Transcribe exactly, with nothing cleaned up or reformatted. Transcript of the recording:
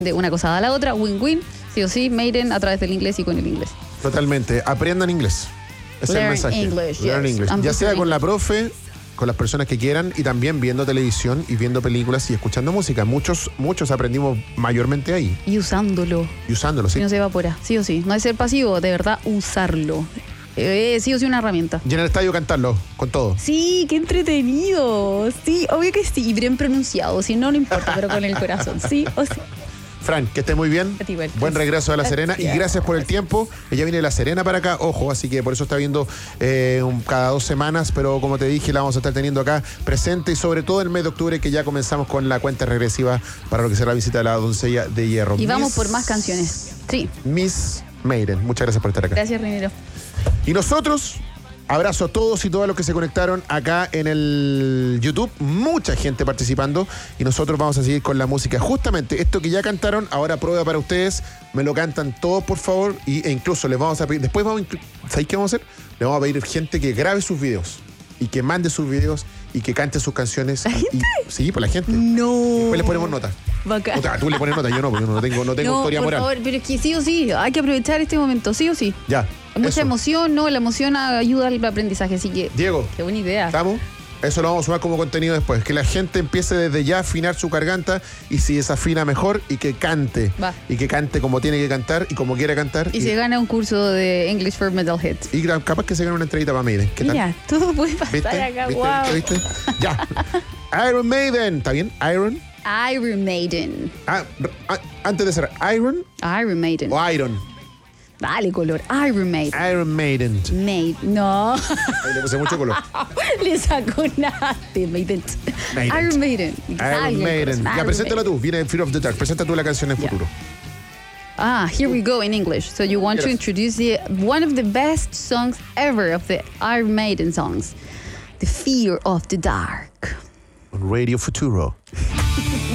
de una cosa a la otra, win-win, sí o sí, Maiden a través del inglés y con el inglés. Totalmente. Aprendan inglés. Ese Learn es el mensaje. English, Learn yes. English. I'm Ya sea listening. con la profe, con las personas que quieran y también viendo televisión y viendo películas y escuchando música. Muchos, muchos aprendimos mayormente ahí Y usándolo, y usándolo, si ¿sí? no se evapora, sí o sí. No es ser pasivo, de verdad, usarlo. Eh, sí o sí una herramienta. Y en el estadio cantarlo, con todo. Sí, qué entretenido. Sí, obvio que sí. Y bien pronunciado. Si no, no importa, pero con el corazón. Sí o sí. Fran, que esté muy bien. A ti igual. Buen regreso a La Serena y Gracias. gracias por el tiempo. Ella viene de La Serena para acá, ojo, así que por eso está viendo eh, un- cada dos semanas, pero como te dije, la vamos a estar teniendo acá presente y sobre todo en el mes de octubre que ya comenzamos con la cuenta regresiva para lo que será la visita de la doncella de hierro. Y vamos Miss- por más canciones. Sí. Miss Maiden, muchas gracias por estar acá. Gracias, Rinero. Y nosotros, abrazo a todos y todas los que se conectaron acá en el YouTube. Mucha gente participando y nosotros vamos a seguir con la música. Justamente esto que ya cantaron, ahora prueba para ustedes. Me lo cantan todos, por favor. Y, e incluso les vamos a pedir, después vamos a, inclu- ¿sabéis qué vamos a hacer? Le vamos a pedir gente que grabe sus videos y que mande sus videos y que cante sus canciones. ¿La Y- gente? y- sí, por la gente. No. Después les ponemos nota. Bacán. O sea, tú le pones nota, yo no, porque yo no tengo, no tengo No, historia por moral. favor, pero es que sí o sí, hay que aprovechar este momento, sí o sí. Ya. Mucha eso. emoción, ¿no? La emoción ayuda al aprendizaje, así que Diego. qué buena idea. ¿Estamos? Eso lo vamos a sumar como contenido después. Que la gente empiece desde ya a afinar su garganta y si desafina mejor y que cante. Va. Y que cante como tiene que cantar y como quiere cantar. Y se gana un curso de English for Metalheads. y gra- capaz que se gane una entradita para Maiden. ¿Qué tal? Mira, todo puede pasar ¿Viste? acá, ¿Viste? wow. ¿Viste? Ya. Iron Maiden. ¿Está bien? Iron. Iron Maiden. Ah, r- ah, antes de cerrar. Iron Iron Maiden. o Iron. Dale color. Iron Maiden. Iron Maiden. Maid. No. Ahí le puse mucho color. Le sacó nada de Maiden. Maiden. Iron Maiden. Dale, Iron Maiden. corazón, Ya, Iron preséntala Maiden. tú. Viene Fear of the Dark. Presenta tú la canción en Ya. futuro. Ah, here we go in English. So you want to Yes. introduce the, one of the best songs ever of the Iron Maiden songs. The Fear of the Dark. On Radio Futuro.